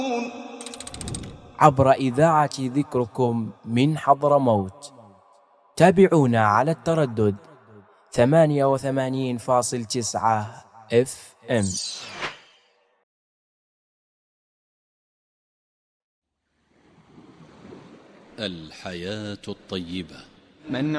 عبر إذاعة ذكركم من حضرموت. تابعونا على التردد 88.9 FM. الحياة الطيبة.